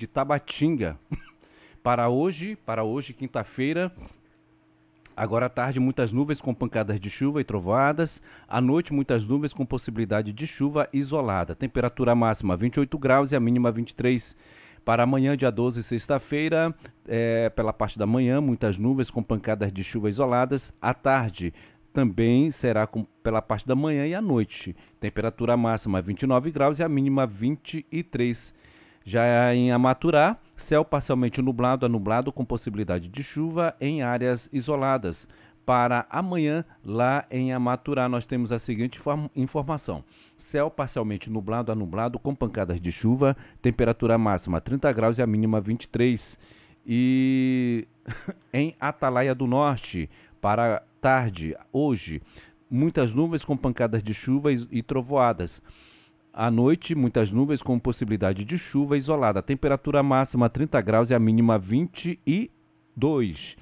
de Tabatinga. Para hoje, quinta-feira, agora à tarde, muitas nuvens com pancadas de chuva e trovoadas. À noite, muitas nuvens com possibilidade de chuva isolada. Temperatura máxima 28 graus e a mínima 23. Para amanhã, dia 12, sexta-feira, pela parte da manhã, muitas nuvens com pancadas de chuva isoladas. À tarde, também será pela parte da manhã e à noite. Temperatura máxima 29 graus e a mínima 23. Já em Amaturá, céu parcialmente nublado a nublado com possibilidade de chuva em áreas isoladas. Para amanhã, lá em Amaturá, nós temos a seguinte informação. Céu parcialmente nublado a nublado com pancadas de chuva, temperatura máxima 30 graus e a mínima 23. E em Atalaia do Norte, para tarde, hoje, muitas nuvens com pancadas de chuva e trovoadas. À noite, muitas nuvens com possibilidade de chuva isolada. Temperatura máxima 30 graus e a mínima 22.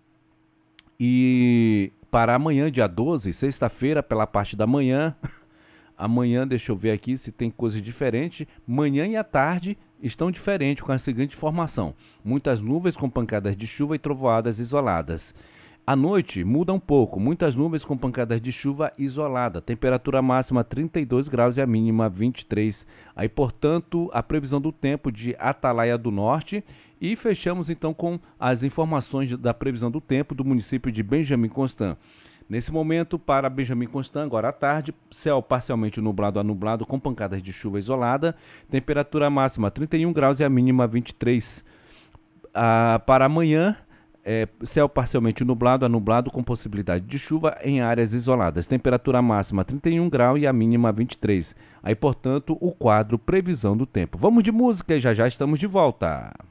E para amanhã, dia 12, sexta-feira, pela parte da manhã, amanhã, deixa eu ver aqui se tem coisa diferente. Manhã e à tarde estão diferentes com a seguinte informação. Muitas nuvens com pancadas de chuva e trovoadas isoladas. À noite, muda um pouco, muitas nuvens com pancadas de chuva isolada, temperatura máxima 32 graus e a mínima 23. Aí, portanto, a previsão do tempo de Atalaia do Norte. E fechamos então com as informações da previsão do tempo do município de Benjamin Constant. Nesse momento, para Benjamin Constant, agora à tarde, céu parcialmente nublado a nublado com pancadas de chuva isolada, temperatura máxima 31 graus e a mínima 23. Para amanhã, céu parcialmente nublado a nublado com possibilidade de chuva em áreas isoladas. Temperatura máxima 31 graus e a mínima 23. Aí, portanto, o quadro previsão do tempo. Vamos de música e já já estamos de volta.